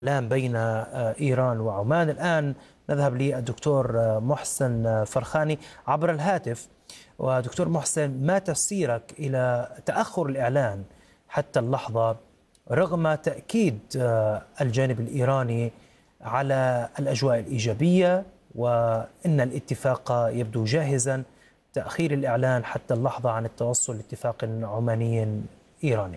الآن بين إيران وعمان. الآن نذهب للدكتور محسن فرخاني عبر الهاتف. ودكتور محسن، ما تفسيرك إلى تأخر الإعلان حتى اللحظة رغم تأكيد الجانب الإيراني على الأجواء الإيجابية وإن الاتفاق يبدو جاهزا، تأخير الإعلان حتى اللحظة عن التوصل لاتفاق عماني إيراني؟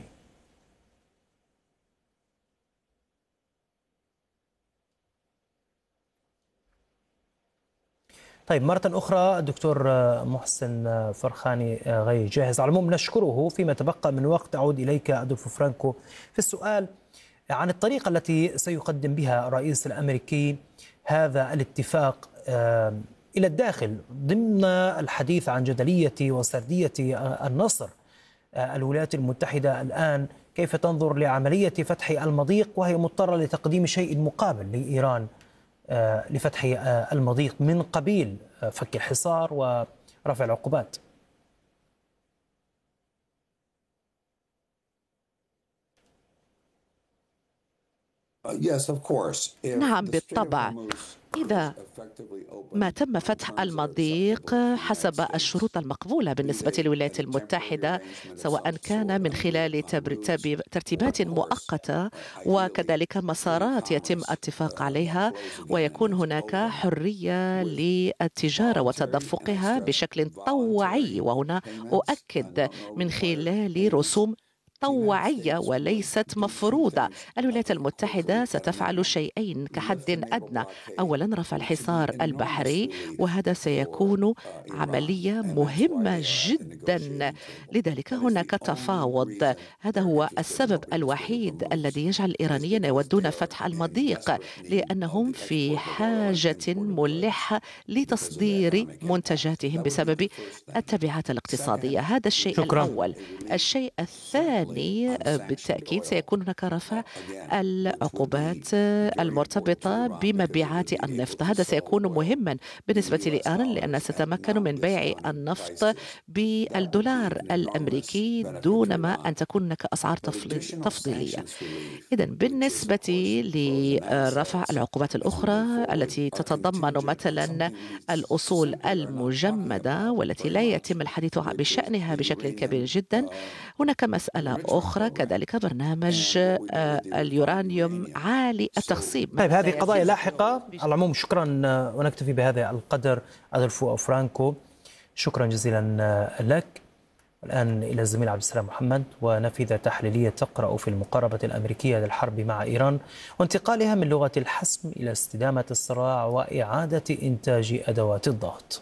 طيب، مرة أخرى الدكتور محسن فرخاني غير جاهز. على العموم نشكره. فيما تبقى من وقت أعود إليك أدولفو فرانكو في السؤال عن الطريقة التي سيقدم بها الرئيس الأمريكي هذا الاتفاق إلى الداخل ضمن الحديث عن جدلية وسردية النصر. الولايات المتحدة الآن كيف تنظر لعملية فتح المضيق وهي مضطرة لتقديم شيء مقابل لإيران لفتح المضيق من قبيل فك الحصار ورفع العقوبات؟ نعم بالطبع، إذا ما تم فتح المضيق حسب الشروط المقبولة بالنسبة للولايات المتحدة، سواء كان من خلال ترتيبات مؤقتة وكذلك مسارات يتم الاتفاق عليها، ويكون هناك حرية للتجارة وتدفقها بشكل طوعي، وهنا أؤكد من خلال رسوم طوعية وليست مفروضة. الولايات المتحدة ستفعل شيئين كحد أدنى: أولا رفع الحصار البحري، وهذا سيكون عملية مهمة جدا، لذلك هناك تفاوض. هذا هو السبب الوحيد الذي يجعل الإيرانيين يودون فتح المضيق، لأنهم في حاجة ملحة لتصدير منتجاتهم بسبب التبعات الاقتصادية. هذا الشيء شكرا. الأول. الشيء الثاني بالتأكيد سيكون هناك رفع العقوبات المرتبطة بمبيعات النفط. هذا سيكون مهما بالنسبة لإيران، لأنها ستتمكن من بيع النفط بالدولار الأمريكي دون ما أن تكون هناك أسعار تفضيلية. إذن بالنسبة لرفع العقوبات الأخرى التي تتضمن مثلا الأصول المجمدة والتي لا يتم الحديث بشأنها بشكل كبير جدا، هناك مسألة أخرى كذلك برنامج اليورانيوم عالي التخصيب. طيب، هذه قضايا لاحقة. على العموم شكرا، ونكتفي بهذا القدر. أدولفو فرانكو، شكرا جزيلا لك. الآن إلى الزميل عبد السلام محمد ونافذة تحليلية تقرأ في المقاربة الأمريكية للحرب مع إيران وانتقالها من لغة الحسم إلى استدامة الصراع وإعادة إنتاج أدوات الضغط.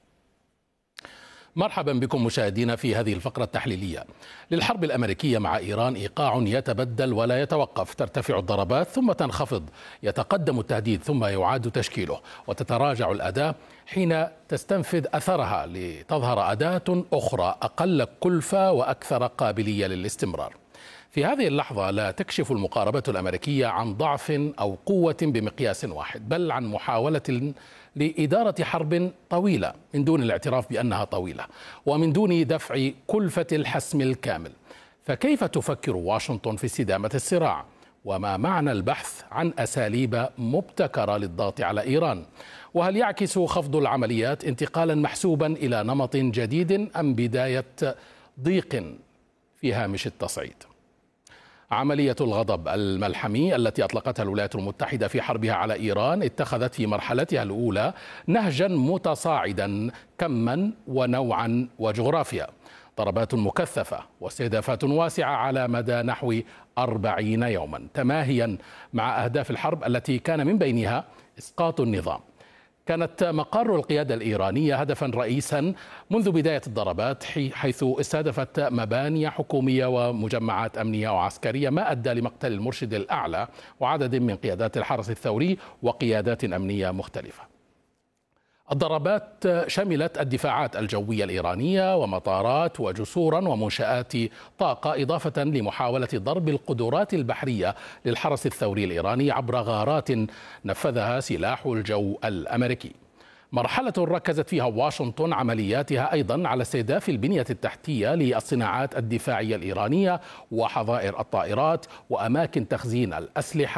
مرحبا بكم مشاهدينا في هذه الفقرة التحليلية. للحرب الأمريكية مع إيران إيقاع يتبدل ولا يتوقف، ترتفع الضربات ثم تنخفض، يتقدم التهديد ثم يعاد تشكيله، وتتراجع الأداة حين تستنفذ أثرها لتظهر أداة أخرى أقل كلفة وأكثر قابلية للاستمرار. في هذه اللحظة لا تكشف المقاربة الأمريكية عن ضعف أو قوة بمقياس واحد، بل عن محاولة لإدارة حرب طويلة من دون الاعتراف بأنها طويلة ومن دون دفع كلفة الحسم الكامل. فكيف تفكر واشنطن في استدامة الصراع؟ وما معنى البحث عن أساليب مبتكرة للضغط على إيران؟ وهل يعكس خفض العمليات انتقالا محسوبا إلى نمط جديد أم بداية ضيق في هامش التصعيد؟ عملية الغضب الملحمي التي أطلقتها الولايات المتحدة في حربها على إيران اتخذت في مرحلتها الأولى نهجا متصاعدا كما ونوعا وجغرافيا، ضربات مكثفة واستهدافات واسعة على مدى نحو 40 يوما، تماهيا مع أهداف الحرب التي كان من بينها إسقاط النظام. كانت مقر القيادة الإيرانية هدفا رئيسا منذ بداية الضربات، حيث استهدفت مباني حكومية ومجمعات أمنية وعسكرية، ما أدى لمقتل المرشد الأعلى وعدد من قيادات الحرس الثوري وقيادات أمنية مختلفة. الضربات شملت الدفاعات الجوية الإيرانية ومطارات وجسورا ومنشآت طاقة، إضافة لمحاولة ضرب القدرات البحرية للحرس الثوري الإيراني عبر غارات نفذها سلاح الجو الأمريكي. مرحلة ركزت فيها واشنطن عملياتها أيضا على استهداف البنية التحتية للصناعات الدفاعية الإيرانية وحظائر الطائرات وأماكن تخزين الأسلحة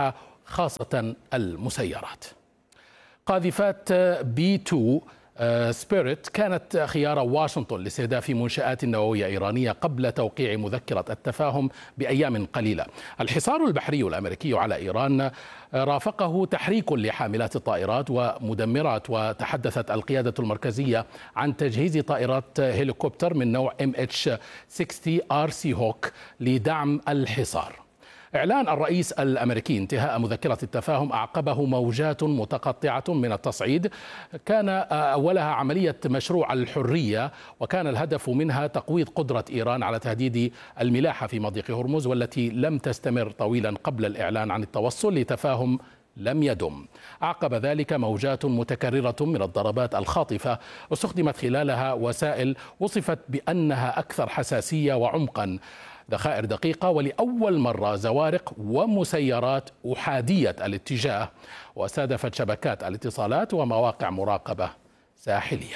خاصة المسيرات. قاذفات B2 سبيريت كانت خيار واشنطن لاستهداف منشآت نووية إيرانية قبل توقيع مذكرة التفاهم بأيام قليلة. الحصار البحري الأمريكي على إيران رافقه تحريك لحاملات الطائرات ومدمرات، وتحدثت القيادة المركزية عن تجهيز طائرات هليكوبتر من نوع MH-60 RC هوك لدعم الحصار. إعلان الرئيس الأمريكي انتهاء مذكرة التفاهم أعقبه موجات متقطعة من التصعيد، كان أولها عملية مشروع الحرية، وكان الهدف منها تقويض قدرة إيران على تهديد الملاحة في مضيق هرمز، والتي لم تستمر طويلا قبل الإعلان عن التوصل لتفاهم لم يدم. أعقب ذلك موجات متكررة من الضربات الخاطفة استخدمت خلالها وسائل وصفت بأنها أكثر حساسية وعمقا، ذخائر دقيقة، ولأول مرة زوارق ومسيرات أحادية الاتجاه، واستهدفت شبكات الاتصالات ومواقع مراقبة ساحلية.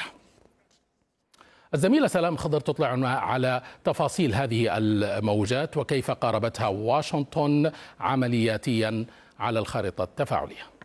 الزميلة سلام خضر تطلعنا على تفاصيل هذه الموجات وكيف قاربتها واشنطن عملياتيا على الخارطة التفاعلية.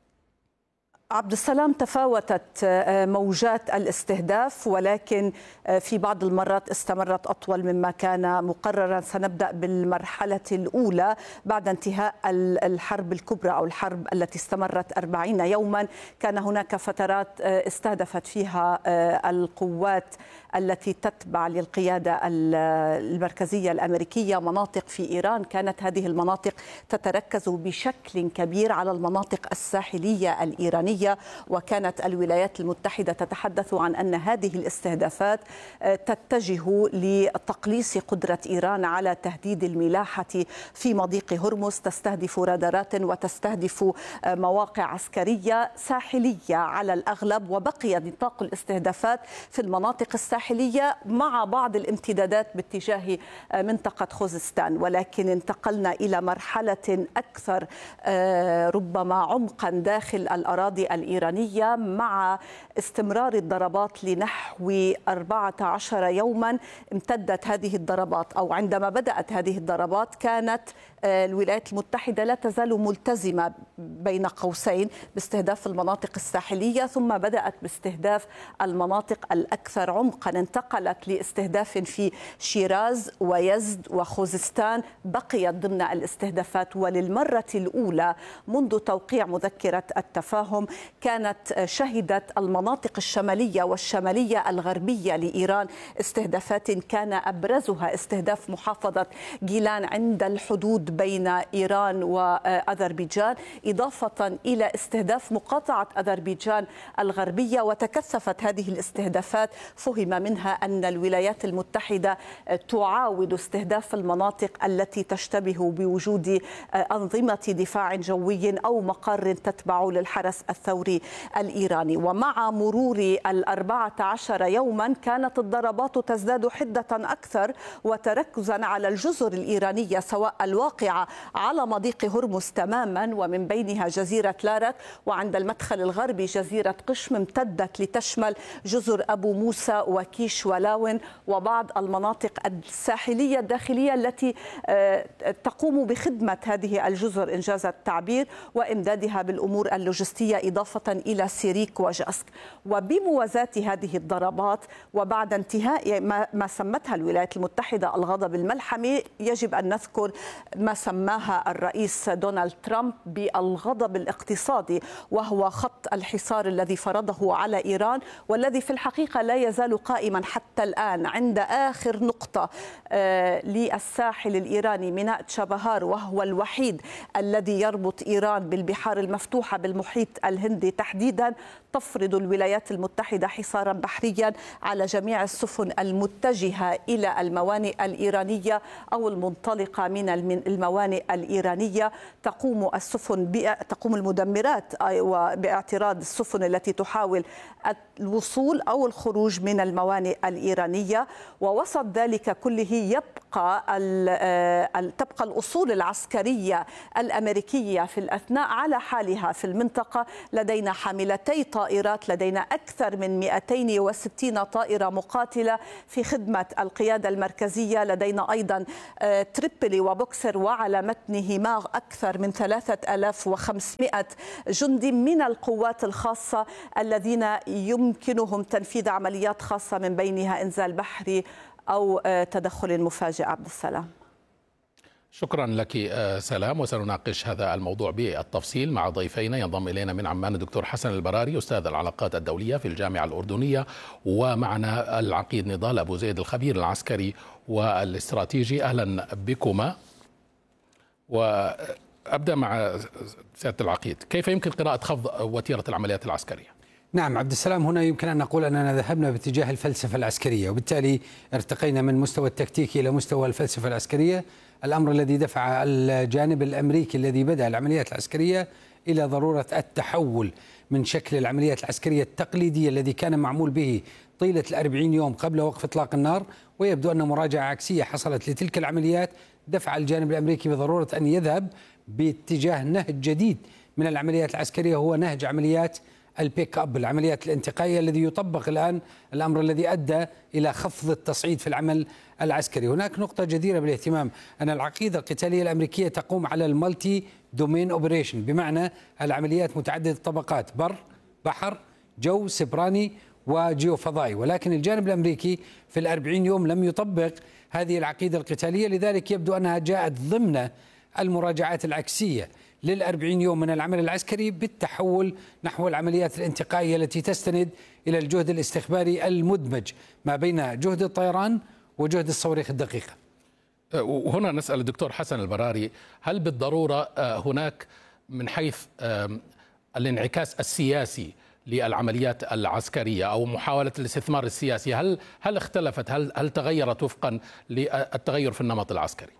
عبد السلام، تفاوتت موجات الاستهداف، ولكن في بعض المرات استمرت أطول مما كان مقررا. سنبدأ بالمرحلة الأولى بعد انتهاء الحرب الكبرى أو الحرب التي استمرت 40 يوما. كان هناك فترات استهدفت فيها القوات التي تتبع للقيادة المركزية الأمريكية مناطق في إيران. كانت هذه المناطق تتركز بشكل كبير على المناطق الساحلية الإيرانية، وكانت الولايات المتحدة تتحدث عن أن هذه الاستهدافات تتجه لتقليص قدرة إيران على تهديد الملاحة في مضيق هرمز، تستهدف رادارات وتستهدف مواقع عسكرية ساحلية على الأغلب، وبقي نطاق الاستهدافات في المناطق الساحلية مع بعض الامتدادات باتجاه منطقة خوزستان. ولكن انتقلنا إلى مرحلة أكثر ربما عمقا داخل الأراضي الإيرانية مع استمرار الضربات لنحو 14 يوما. امتدت هذه الضربات، أو عندما بدأت هذه الضربات كانت الولايات المتحدة لا تزال ملتزمة بين قوسين باستهداف المناطق الساحلية، ثم بدأت باستهداف المناطق الأكثر عمقا. انتقلت لاستهداف في شيراز ويزد وخوزستان، بقيت ضمن الاستهدافات. وللمرة الأولى منذ توقيع مذكرة التفاهم كانت شهدت المناطق الشمالية والشمالية الغربية لإيران استهدافات، كان أبرزها استهداف محافظة جيلان عند الحدود بين إيران وأذربيجان، إضافة إلى استهداف مقاطعة أذربيجان الغربية. وتكثفت هذه الاستهدافات، فهم منها أن الولايات المتحدة تعاود استهداف المناطق التي تشتبه بوجود أنظمة دفاع جوي أو مقر تتبع للحرس الثوري الإيراني. ومع مرور 14 يوما كانت الضربات تزداد حدة أكثر وتركزا على الجزر الإيرانية، سواء الواقعة على مضيق هرمز تماما ومن بينها جزيرة لارك، وعند المدخل الغربي جزيرة قشم، امتدت لتشمل جزر أبو موسى وكيش ولاون وبعض المناطق الساحلية الداخلية التي تقوم بخدمة هذه الجزر إنجاز التعبير وإمدادها بالأمور اللوجستية، إضافة إلى سيريك وجاسك. وبموازاة هذه الضربات وبعد انتهاء ما سمتها الولايات المتحدة الغضب الملحمي، يجب أن نذكر ما سماها الرئيس دونالد ترامب بالغضب الاقتصادي، وهو خط الحصار الذي فرضه على إيران، والذي في الحقيقة لا يزال قائما حتى الآن عند آخر نقطة للساحل الإيراني ميناء تشابهار، وهو الوحيد الذي يربط إيران بالبحار المفتوحة بالمحيط الهندي تحديدا. تفرض الولايات المتحدة حصارا بحريا على جميع السفن المتجهة إلى الموانئ الإيرانية أو المنطلقة من الموانئ الإيرانية. تقوم المدمرات باعتراض السفن التي تحاول الوصول أو الخروج من الموانئ الإيرانية. ووسط ذلك كله تبقى الأصول العسكرية الأمريكية في الأثناء على حالها في المنطقة، لدينا حاملتي طائرات، لدينا أكثر من 260 طائرة مقاتلة في خدمة القيادة المركزية، لدينا أيضا تريبولي وبوكسر وعلى متنهما أكثر من 3500 جندي من القوات الخاصة الذين يمكنهم تنفيذ عمليات خاصة من بينها إنزال بحري أو تدخل مفاجئ. عبد السلام، شكرا لك سلام، وسنناقش هذا الموضوع بالتفصيل مع ضيفينا. ينضم إلينا من عمان الدكتور حسن البراري أستاذ العلاقات الدولية في الجامعة الأردنية، ومعنا العقيد نضال أبو زيد الخبير العسكري والاستراتيجي. أهلا بكما. وأبدأ مع سيادة العقيد، كيف يمكن قراءة خفض وتيرة العمليات العسكرية؟ نعم عبد السلام، هنا يمكن أن نقول أننا ذهبنا باتجاه الفلسفة العسكرية، وبالتالي ارتقينا من مستوى التكتيكي إلى مستوى الفلسفة العسكرية، الأمر الذي دفع الجانب الأمريكي الذي بدأ العمليات العسكرية إلى ضرورة التحول من شكل العمليات العسكرية التقليدية الذي كان معمول به طيلة 40 يوم قبل وقف إطلاق النار. ويبدو أن مراجعة عكسية حصلت لتلك العمليات دفع الجانب الأمريكي بضرورة أن يذهب باتجاه نهج جديد من العمليات العسكرية، هو نهج عمليات البيك اب، العمليات الانتقائية، الذي يطبق الآن، الأمر الذي أدى إلى خفض التصعيد في العمل العسكري. هناك نقطة جديرة بالاهتمام، أن العقيدة القتالية الأمريكية تقوم على المالتي دومين اوبريشن، بمعنى العمليات متعددة الطبقات، بر، بحر، جو، سبراني وجيو فضائي. ولكن الجانب الأمريكي في 40 يوم لم يطبق هذه العقيدة القتالية، لذلك يبدو أنها جاءت ضمن المراجعات العكسية لل40 يوم من العمل العسكري بالتحول نحو العمليات الانتقائية التي تستند إلى الجهد الاستخباري المدمج ما بين جهد الطيران وجهد الصواريخ الدقيقة. وهنا نسأل الدكتور حسن البراري، هل بالضرورة هناك من حيث الانعكاس السياسي للعمليات العسكرية أو محاولة الاستثمار السياسي، هل اختلفت، هل تغيرت وفقا للتغير في النمط العسكري؟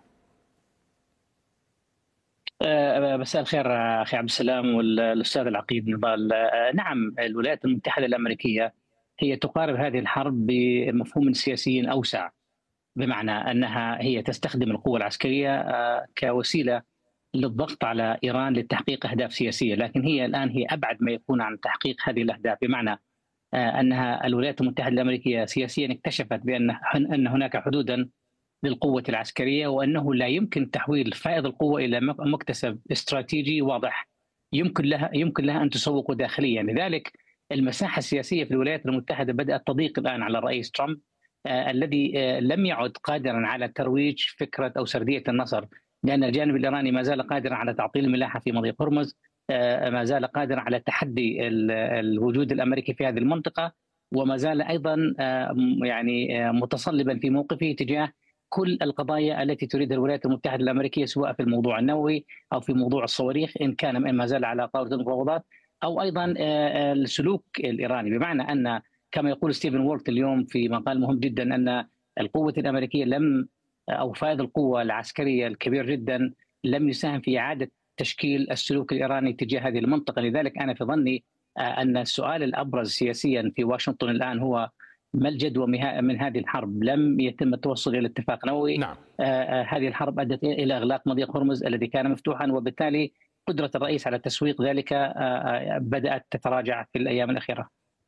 مساء الخير أخي عبد السلام والأستاذ العقيد نضال. نعم، الولايات المتحدة الأمريكية هي تقارب هذه الحرب بمفهوم سياسي أوسع، بمعنى أنها هي تستخدم القوة العسكرية كوسيلة للضغط على إيران لتحقيق أهداف سياسية، لكن هي الآن هي أبعد ما يكون عن تحقيق هذه الأهداف، بمعنى أنها الولايات المتحدة الأمريكية سياسيا اكتشفت بأن هناك حدودا للقوة العسكرية، وأنه لا يمكن تحويل فائض القوة إلى مكتسب استراتيجي واضح يمكن لها أن تسوق داخليا. لذلك المساحة السياسية في الولايات المتحدة بدأت تضيق الآن على الرئيس ترامب، الذي لم يعد قادرا على ترويج فكرة أو سردية النصر، لأن الجانب الإيراني ما زال قادرا على تعطيل الملاحة في مضيق هرمز، ما زال قادرا على تحدي الوجود الأمريكي في هذه المنطقة، وما زال أيضا يعني متصلبا في موقفه تجاه كل القضايا التي تريدها الولايات المتحدة الأمريكية، سواء في الموضوع النووي أو في موضوع الصواريخ، إن كان ما زال على طاولة المفاوضات، أو أيضا السلوك الإيراني، بمعنى أن كما يقول ستيفن وورث اليوم في مقال مهم جدا أن القوة الأمريكية أو فائض القوة العسكرية الكبير جدا لم يساهم في إعادة تشكيل السلوك الإيراني تجاه هذه المنطقة. لذلك أنا في ظني أن السؤال الأبرز سياسيا في واشنطن الآن هو ما الجدوى من هذه الحرب؟ لم يتم التوصل إلى اتفاق نووي. نعم. هذه الحرب أدت إلى إغلاق مضيق هرمز الذي كان مفتوحا، وبالتالي قدرة الرئيس على تسويق ذلك بدأت تتراجع في الأيام الأخيرة.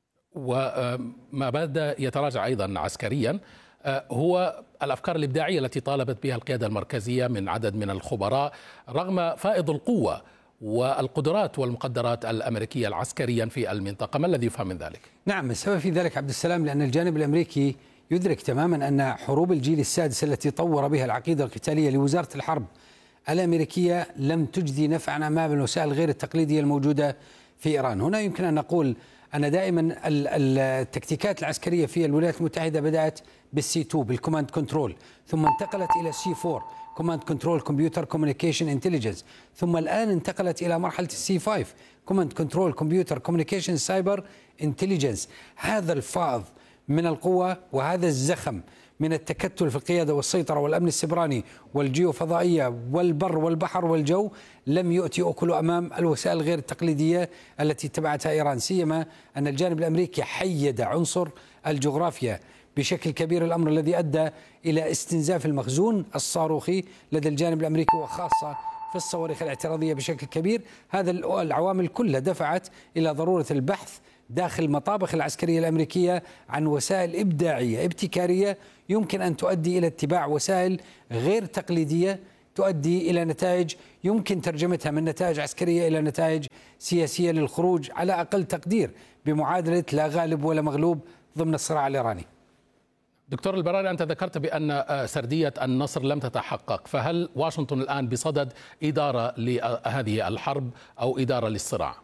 وما بدأ يتراجع أيضا عسكريا هو الأفكار الإبداعية التي طالبت بها القيادة المركزية من عدد من الخبراء رغم فائض القوة والقدرات والمقدرات الأمريكية العسكريا في المنطقة. ما الذي يفهم من ذلك؟ نعم، السبب في ذلك عبد السلام لأن الجانب الأمريكي يدرك تماما أن حروب الجيل السادس التي طور بها العقيدة القتالية لوزارة الحرب الأمريكية لم تجدي نفعا أمام الوسائل غير التقليدية الموجودة في إيران. هنا يمكن أن نقول أن دائما التكتيكات العسكرية في الولايات المتحدة بدأت بالسي 2 بالكوماند كنترول، ثم انتقلت إلى سي 4 كوماند كنترول كمبيوتر كوميونيكيشن انتليجنس، ثم الآن انتقلت إلى مرحلة السي 5 كوماند كنترول كمبيوتر كوميونيكيشن سايبر انتليجنس. هذا الفائض من القوة وهذا الزخم من التكتل في القيادة والسيطرة والأمن السبراني والجيوفضائية والبر والبحر والجو لم يؤتي أكل أمام الوسائل غير التقليدية التي اتبعتها إيران، سيما أن الجانب الأمريكي حيد عنصر الجغرافيا بشكل كبير، الأمر الذي أدى إلى استنزاف المخزون الصاروخي لدى الجانب الأمريكي وخاصة في الصواريخ الاعتراضية بشكل كبير. هذا العوامل كلها دفعت إلى ضرورة البحث داخل المطابخ العسكرية الأمريكية عن وسائل إبداعية ابتكارية يمكن أن تؤدي إلى اتباع وسائل غير تقليدية تؤدي إلى نتائج يمكن ترجمتها من نتائج عسكرية إلى نتائج سياسية للخروج على أقل تقدير بمعادلة لا غالب ولا مغلوب ضمن الصراع الإيراني. دكتور البراري، أنت ذكرت بأن سردية النصر لم تتحقق، فهل واشنطن الآن بصدد إدارة لهذه الحرب أو إدارة للصراع؟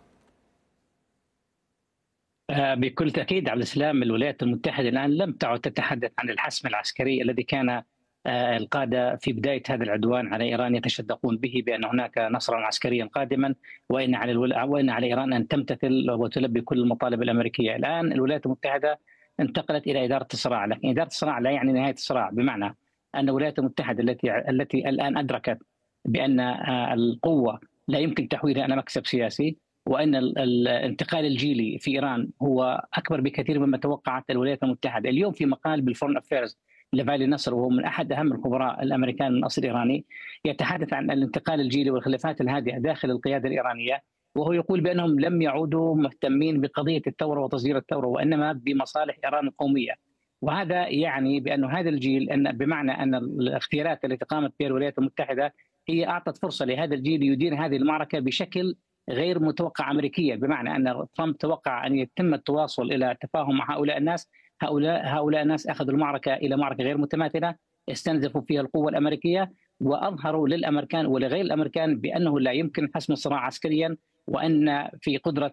بكل تأكيد عبد السلام، الولايات المتحدة الآن لم تعد تتحدث عن الحسم العسكري الذي كان القادة في بداية هذا العدوان على إيران يتشدقون به بأن هناك نصرا عسكريا قادما وإن على إيران أن تمتثل وتلبي كل المطالب الأمريكية. الآن الولايات المتحدة انتقلت إلى إدارة الصراع، لكن إدارة الصراع لا يعني نهاية الصراع، بمعنى أن الولايات المتحدة التي الآن أدركت بأن القوة لا يمكن تحويلها إلى مكسب سياسي، وأن الانتقال الجيلي في إيران هو أكبر بكثير مما توقعت الولايات المتحدة. اليوم في مقال بالفورن أفيرز لفالي نصر، وهو من أحد أهم الخبراء الأمريكان من أصل إيراني، يتحدث عن الانتقال الجيلي والخلافات الهادئة داخل القيادة الإيرانية، وهو يقول بأنهم لم يعودوا مهتمين بقضية الثورة وتصدير الثورة، وإنما بمصالح إيران القومية. وهذا يعني بأن هذا الجيل، بمعنى أن الاختيارات التي قامت بها الولايات المتحدة هي أعطت فرصة لهذا الجيل يدير هذه المعركة بشكل غير متوقع أمريكيا، بمعنى أن ترامب توقع أن يتم التواصل إلى تفاهم مع هؤلاء الناس. هؤلاء الناس أخذوا المعركة إلى معركة غير متماثلة استنزفوا فيها القوة الأمريكية، وأظهروا للأمريكان ولغير الأمريكان بأنه لا يمكن حسم الصراع عسكريا، وأن في قدرة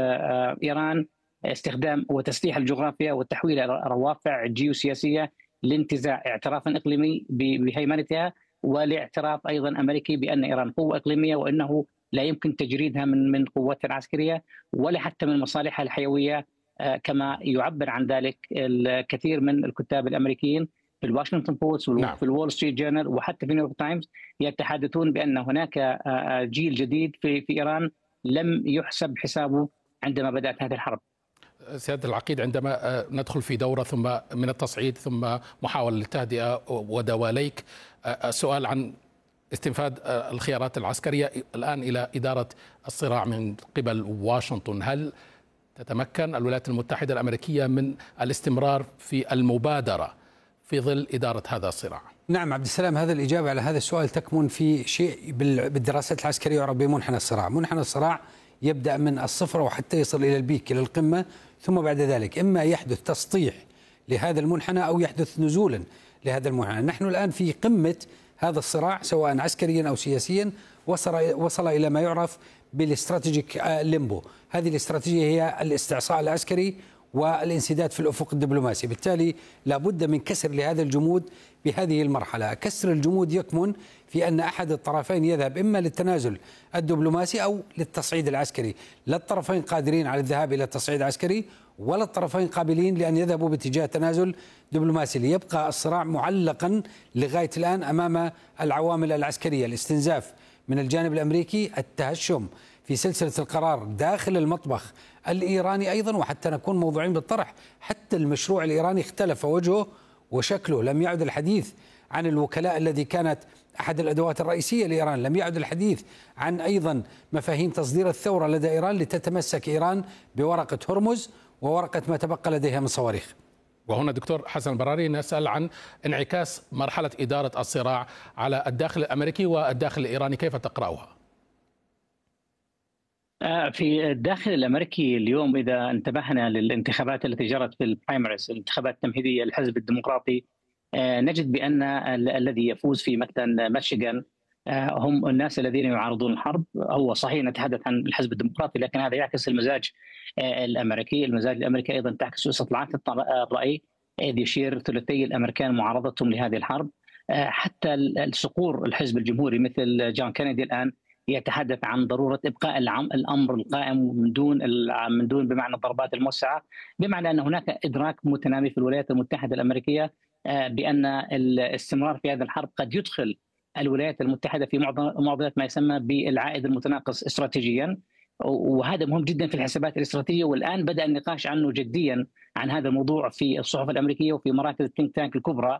إيران استخدام وتسليح الجغرافيا والتحويل إلى روافع جيوسياسية لانتزاع اعتراف إقليمي بهيمنتها، ولاعتراف أيضا أمريكي بأن إيران قوة إقليمية وأنه لا يمكن تجريدها من قوتها العسكرية ولا حتى من مصالحها الحيوية، كما يعبر عن ذلك الكثير من الكتاب الأمريكيين في الواشنطن بوست وفي الوول ستريت جورنال وحتى في نيويورك تايمز، يتحدثون بأن هناك جيل جديد في إيران لم يحسب حسابه عندما بدأت هذه الحرب. سيادة العقيد، عندما ندخل في دورة ثم من التصعيد ثم محاولة للتهدئة ودواليك، السؤال عن استنفاذ الخيارات العسكرية الآن إلى إدارة الصراع من قبل واشنطن، هل تتمكن الولايات المتحدة الأمريكية من الاستمرار في المبادرة في ظل إدارة هذا الصراع؟ نعم عبد السلام، هذا الإجابة على هذا السؤال تكمن في شيء بالدراسات العسكرية يعرف بمنحنى الصراع. منحنى الصراع يبدأ من الصفر وحتى يصل إلى البيك، إلى القمة، ثم بعد ذلك إما يحدث تسطيح لهذا المنحنى أو يحدث نزولا لهذا المنحنى. نحن الآن في قمة هذا الصراع سواء عسكريا أو سياسيا، وصل إلى ما يعرف بالاستراتيجيك ليمبو. هذه الاستراتيجية هي الاستعصاء العسكري والانسداد في الأفق الدبلوماسي، بالتالي لابد من كسر لهذا الجمود بهذه المرحلة. كسر الجمود يكمن في أن أحد الطرفين يذهب إما للتنازل الدبلوماسي أو للتصعيد العسكري. لا الطرفين قادرين على الذهاب إلى التصعيد العسكري ولا الطرفين قابلين لأن يذهبوا باتجاه تنازل دبلوماسي، ليبقى الصراع معلقا لغاية الآن أمام العوامل العسكرية: الاستنزاف من الجانب الأمريكي، التهشم في سلسلة القرار داخل المطبخ الإيراني أيضا. وحتى نكون موضوعين بالطرح، حتى المشروع الإيراني اختلف وجهه وشكله، لم يعد الحديث عن الوكلاء الذي كانت أحد الأدوات الرئيسية لإيران، لم يعد الحديث عن أيضا مفاهيم تصدير الثورة لدى إيران لتتمسك إيران بورقة هرمز وورقة ما تبقى لديها من صواريخ. وهنا دكتور حسن البراري نسأل عن انعكاس مرحلة إدارة الصراع على الداخل الأمريكي والداخل الإيراني، كيف تقرأها؟ في الداخل الأمريكي اليوم إذا انتبهنا للانتخابات التي جرت في البرايمريز، الانتخابات التمهيدية للحزب الديمقراطي، نجد بأن الذي يفوز في مثلا ميشيغان هم الناس الذين يعارضون الحرب. هو صحيح نتحدث عن الحزب الديمقراطي، لكن هذا يعكس المزاج الأمريكي. المزاج الأمريكي أيضا تعكس استطلاعات الرأي، إذ يشير ثلثي الأمريكان معارضتهم لهذه الحرب. حتى الصقور الحزب الجمهوري مثل جون كينيدي الآن يتحدث عن ضرورة إبقاء الأمر القائم من دون بمعنى الضربات الموسعة، بمعنى أن هناك إدراك متنامي في الولايات المتحدة الأمريكية بأن الاستمرار في هذه الحرب قد يدخل الولايات المتحدة في معضلة ما يسمى بالعائد المتناقص استراتيجيا، وهذا مهم جدا في الحسابات الاستراتيجية. والآن بدأ النقاش عنه جديا عن هذا الموضوع في الصحف الأمريكية وفي مراكز الثينك تانك الكبرى،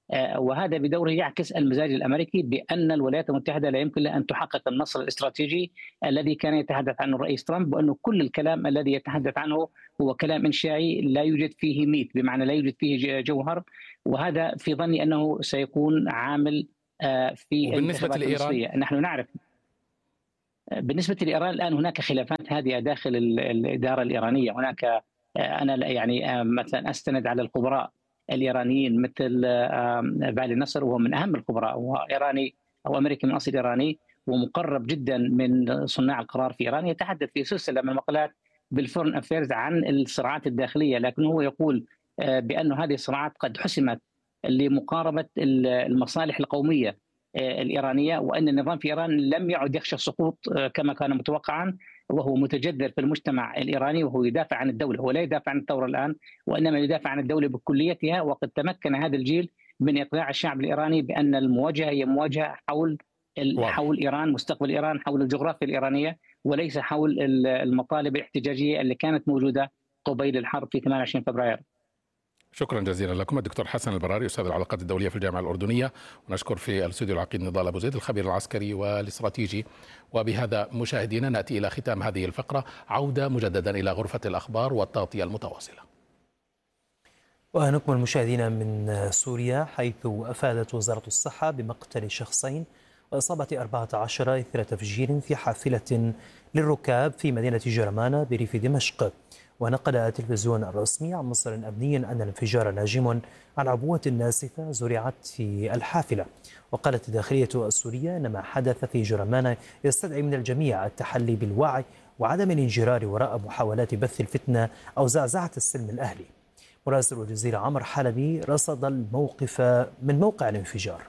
وهذا بدوره يعكس المزاج الأمريكي بأن الولايات المتحدة لا يمكن لها أن تحقق النصر الاستراتيجي الذي كان يتحدث عنه الرئيس ترامب، وأنه كل الكلام الذي يتحدث عنه هو كلام إنشائي لا يوجد فيه ميت، بمعنى لا يوجد فيه جوهر. وهذا في ظني أنه سيكون عامل في بالنسبة لإيران نحن نعرف بالنسبة لإيران الآن هناك خلافات هادئة داخل الإدارة الإيرانية. هناك أنا يعني مثلا أستند على الخبراء الإيرانيين مثل فالي نصر، وهو من أهم الخبراء، وهو إيراني أو أمريكي من أصل إيراني ومقرب جدا من صناع القرار في إيران، يتحدث في سلسلة من المقالات بالفورن أفيرز عن الصراعات الداخلية، لكنه هو يقول بأن هذه الصراعات قد حسمت لمقاربة المصالح القومية الإيرانية، وأن النظام في إيران لم يعد يخشى السقوط كما كان متوقعا، وهو متجذر في المجتمع الإيراني، وهو يدافع عن الدولة. هو لا يدافع عن الثورة الآن، وإنما يدافع عن الدولة بكليتها. وقد تمكن هذا الجيل من إقناع الشعب الإيراني بأن المواجهة هي مواجهة حول إيران، مستقبل إيران، حول الجغرافيا الإيرانية، وليس حول المطالب الاحتجاجية اللي كانت موجودة قبيل الحرب في 28 فبراير. شكرا جزيلا لكم الدكتور حسن البراري، أستاذ العلاقات الدولية في الجامعة الأردنية، ونشكر في الاستوديو العقيد نضال أبو زيد الخبير العسكري والاستراتيجي. وبهذا مشاهدينا نأتي إلى ختام هذه الفقرة، عودة مجددا إلى غرفة الأخبار والتغطية المتواصلة. ونكمل مشاهدينا من سوريا، حيث أفادت وزارة الصحة بمقتل شخصين وإصابة 14 إثر تفجير في حافلة للركاب في مدينة جرمانة بريف دمشق. ونقل التلفزيون الرسمي عن مصدر أمني أن الانفجار ناجم عن عبوة ناسفة زرعت في الحافلة. وقالت الداخلية السورية أن ما حدث في جرمانة يستدعي من الجميع التحلي بالوعي وعدم الانجرار وراء محاولات بث الفتنة أو زعزعة السلم الأهلي. مراسل الجزيرة عمر حلبي رصد الموقف من موقع الانفجار.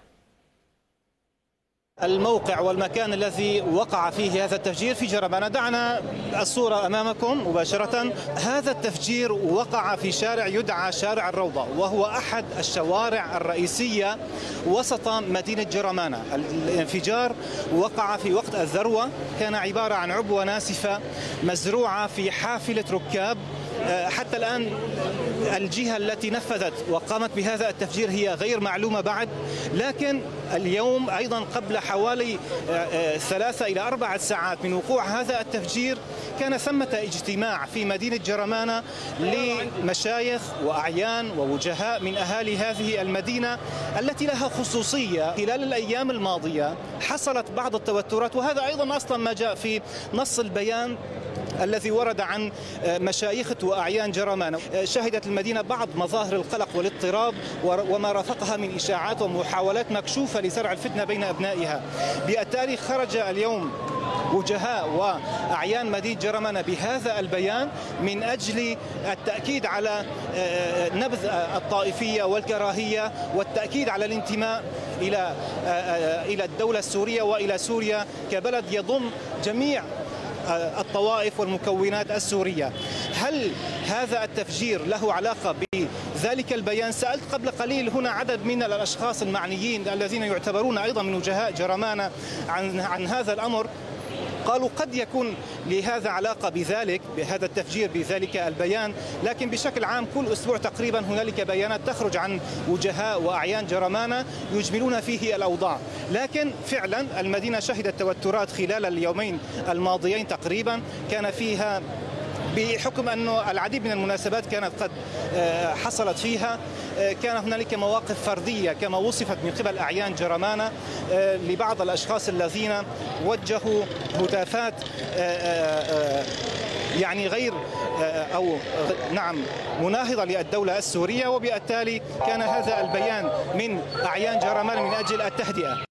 الموقع والمكان الذي وقع فيه هذا التفجير في جرمانة، دعنا الصورة أمامكم مباشرة. هذا التفجير وقع في شارع يدعى شارع الروضة، وهو أحد الشوارع الرئيسية وسط مدينة جرمانة. الانفجار وقع في وقت الذروة، كان عبارة عن عبوة ناسفة مزروعة في حافلة ركاب. حتى الآن الجهة التي نفذت وقامت بهذا التفجير هي غير معلومة بعد، لكن اليوم أيضا قبل حوالي 3 إلى 4 ساعات من وقوع هذا التفجير كان ثمة اجتماع في مدينة جرمانة لمشايخ وأعيان ووجهاء من أهالي هذه المدينة التي لها خصوصية. خلال الأيام الماضية حصلت بعض التوترات، وهذا أيضا أصلا ما جاء في نص البيان الذي ورد عن مشايخ وأعيان جرمانة. شهدت المدينة بعض مظاهر القلق والاضطراب وما رافقها من إشاعات ومحاولات مكشوفة لزرع الفتنة بين أبنائها. بالتالي خرج اليوم وجهاء وأعيان مدينة جرمانة بهذا البيان من أجل التأكيد على نبذ الطائفية والكراهية والتأكيد على الانتماء إلى الدولة السورية وإلى سوريا كبلد يضم جميع الطوائف والمكونات السورية. هل هذا التفجير له علاقة بذلك البيان؟ سألت قبل قليل هنا عدد من الأشخاص المعنيين الذين يعتبرون أيضا من وجهاء جرمانة عن هذا الأمر، قالوا قد يكون لهذا علاقة بذلك، بهذا التفجير، بذلك البيان، لكن بشكل عام كل أسبوع تقريبا هنالك بيانات تخرج عن وجهاء وأعيان جرمانة يجملون فيه الأوضاع. لكن فعلا المدينة شهدت توترات خلال اليومين الماضيين تقريبا، كان فيها بحكم أنه العديد من المناسبات كانت قد حصلت فيها، كان هنالك مواقف فردية كما وصفت من قبل أعيان جرمانة لبعض الأشخاص الذين وجهوا هتافات يعني غير أو نعم مناهضة للدولة السورية، وبالتالي كان هذا البيان من أعيان جرمانة من أجل التهدئة.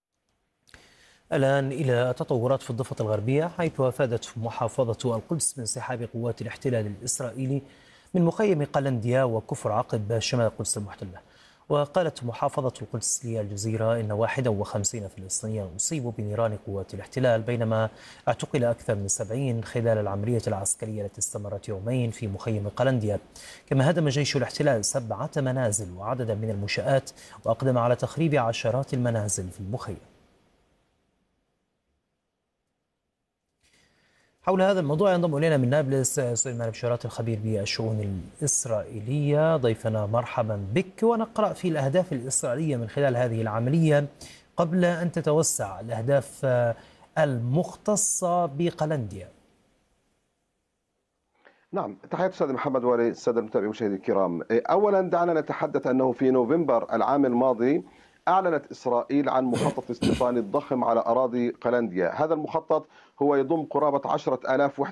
الآن إلى تطورات في الضفة الغربية، حيث أفادت محافظة القدس من انسحاب قوات الاحتلال الإسرائيلي من مخيم قلنديا وكفر عقب شمال القدس المحتلة. وقالت محافظة القدس للجزيرة إن 51 فلسطينيا أصيبوا بنيران قوات الاحتلال، بينما اعتقل أكثر من 70 خلال العملية العسكرية التي استمرت يومين في مخيم قلنديا. كما هدم جيش الاحتلال 7 منازل وعددا من المنشآت، وأقدم على تخريب عشرات المنازل في المخيم. حول هذا الموضوع ينضم إلينا من نابلس سليمان بشارات الخبير بالشؤون الإسرائيلية. ضيفنا مرحبا بك، ونقرأ في الأهداف الإسرائيلية من خلال هذه العملية قبل أن تتوسع الأهداف المختصة بقلنديا. نعم، تحياتي أستاذ محمد وللسادة المتابعين المشاهدين الكرام. أولا دعنا نتحدث أنه في نوفمبر العام الماضي أعلنت إسرائيل عن مخطط استيطاني ضخم على أراضي قلنديا. هذا المخطط هو يضم قرابة 10,000 وحدة